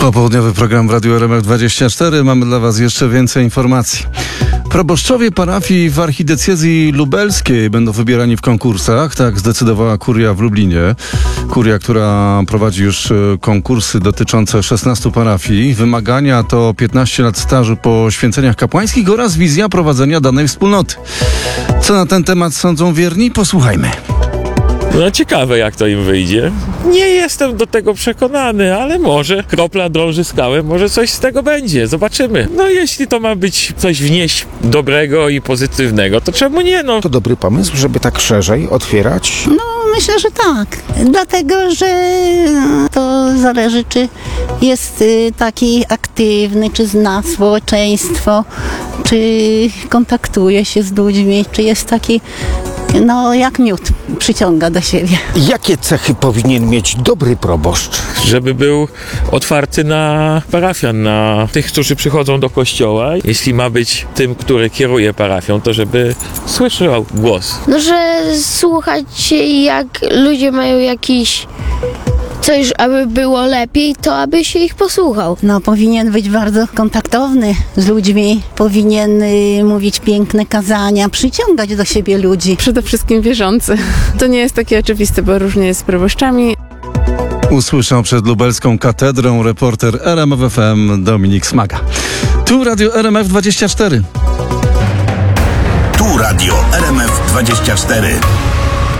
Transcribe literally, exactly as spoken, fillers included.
Popołudniowy program w Radiu R M F dwadzieścia cztery. Mamy dla Was jeszcze więcej informacji. Proboszczowie parafii w archidiecezji lubelskiej będą wybierani w konkursach. Tak zdecydowała kuria w Lublinie. Kuria, która prowadzi już konkursy dotyczące szesnastu parafii. Wymagania to piętnaście lat stażu po święceniach kapłańskich oraz wizja prowadzenia danej wspólnoty. Co na ten temat sądzą wierni? Posłuchajmy. No ciekawe, jak to im wyjdzie. Nie jestem do tego przekonany, ale może kropla drąży skałę, może coś z tego będzie, zobaczymy. No jeśli to ma być coś wnieść dobrego i pozytywnego, to czemu nie, no? To dobry pomysł, żeby tak szerzej otwierać? No myślę, że tak. Dlatego, że to zależy, czy jest taki aktywny, czy zna społeczeństwo, czy kontaktuje się z ludźmi, czy jest taki, no jak miód, przyciąga do siebie. Jakie cechy powinien mieć dobry proboszcz? Żeby był otwarty na parafian, na tych, którzy przychodzą do kościoła. Jeśli ma być tym, który kieruje parafią, to żeby słyszał głos. No, że słuchać, jak ludzie mają jakiś coś, aby było lepiej, to aby się ich posłuchał. No powinien być bardzo kontaktowny z ludźmi, powinien y, mówić piękne kazania, przyciągać do siebie ludzi. Przede wszystkim wierzący. To nie jest takie oczywiste, bo różnie jest z proboszczami. Usłyszał przed lubelską katedrą reporter R M F F M Dominik Smaga. Tu Radio R M F dwadzieścia cztery. Tu Radio R M F dwadzieścia cztery.